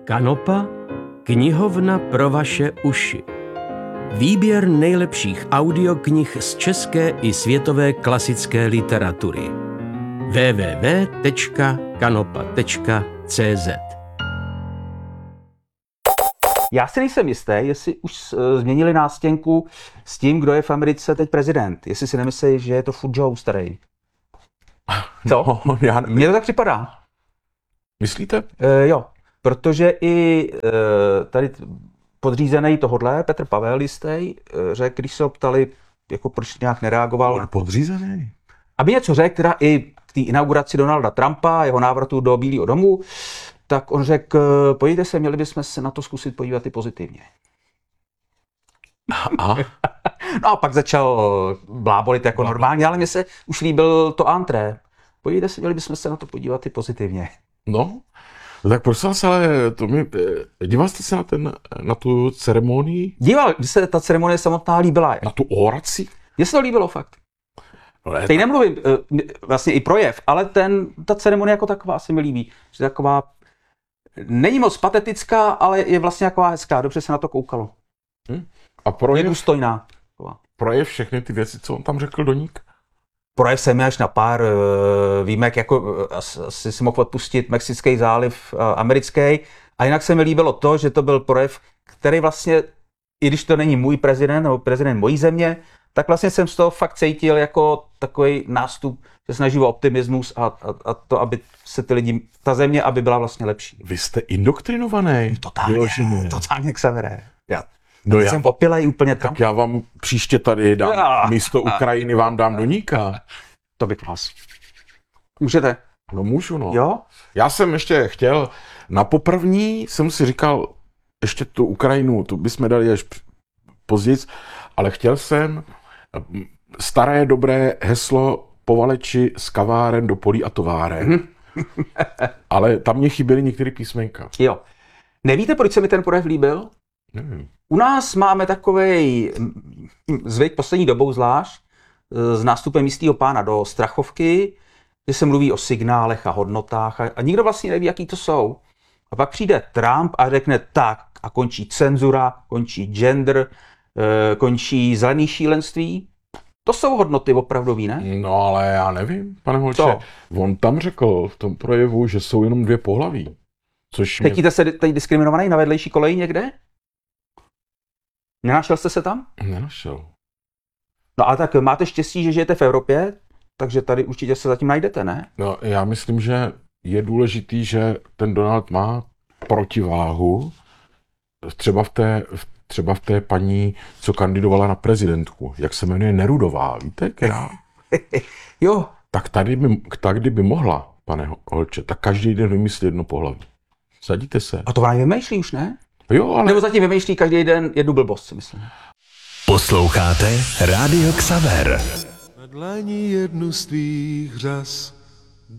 Kanopa, knihovna pro vaše uši. Výběr nejlepších audioknih z české i světové klasické literatury. www.kanopa.cz. Já si nejsem jistý, jestli už změnili nástěnku s tím, kdo je v Americe teď prezident. Jestli si nemyslí, že je to furt Joe starý. Co? No, Mně to tak připadá. Myslíte? Jo, protože i tady podřízený tohodle, Petr Pavel jistý, řekl, když se ho ptali, jako proč nějak nereagoval. Podřízený? Aby něco řekl, teda i k té inauguraci Donalda Trumpa, jeho návratu do Bílého domu, tak on řekl, podívejte se, měli bychom se na to zkusit podívat i pozitivně. No a pak začal blábolit jako normálně, ale mně se už líbil to antré. Podívejte se, měli bychom se na to podívat i pozitivně. No, tak prosím vás, ale díval jste se na tu ceremonii? Díval, když se ta ceremonie samotná líbila. Na tu oraci? Mně se to líbilo fakt. Teď nemluvím, vlastně i projev, ale ta ceremonie jako taková se mi líbí. Že taková, není moc patetická, ale je vlastně taková hezká, dobře se na to koukalo. A projev, je důstojná. Projev všechny ty věci, co on tam řekl Doník? Projev se mi až na pár výjimek, jako asi si mohl odpustit Mexický záliv americký. A jinak se mi líbilo to, že to byl projev, který vlastně, i když to není můj prezident nebo prezident mojí země, tak vlastně jsem z toho fakt cítil jako takový nástup, že snaží o optimismus a to, aby se ty lidi, ta země, aby byla vlastně lepší. Vy jste indoktrinovaný. Totálně Xavere. Já jsem opilej úplně tam. Tak já vám příště tady dám, místo Ukrajiny vám dám Doníka. To bych vás. Můžete? No můžu, no. Jo? Já jsem ještě chtěl, na poprvní jsem si říkal, ještě tu Ukrajinu, tu bychom dali až později, ale chtěl jsem staré dobré heslo povaleči z kaváren do polí a továren. Ale tam mě chyběly některé písmenka. Jo. Nevíte, proč se mi ten projev líbil? Nevím. U nás máme takovej zvyk poslední dobou zvlášť s nástupem jistého pána do Strachovky, kde se mluví o signálech a hodnotách a nikdo vlastně neví, jaký to jsou. A pak přijde Trump a řekne tak a končí cenzura, končí gender, končí zelený šílenství. To jsou hodnoty opravdový, ne? No ale já nevím, pane Holče. Co? On tam řekl v tom projevu, že jsou jenom dvě pohlaví. Cítíte se teď diskriminovaný na vedlejší koleji někde? Nenašel jste se tam? Nenašel. No a tak máte štěstí, že žijete v Evropě, takže tady určitě se zatím najdete, ne? No já myslím, že je důležitý, že ten Donald má protiváhu třeba v té paní, co kandidovala na prezidentku. Jak se jmenuje Nerudová, víte? Jo. Tak tady by mohla, pane Holče, tak každý den vymyslí jedno pohlaví. Sadíte se. A to ona vymýšlí už, ne? Jo, ale... Nebo zatím vymýšlí každý den jednu blbost, si myslím. Posloucháte Rádio Xaver. Na dlani jednu z tvých řas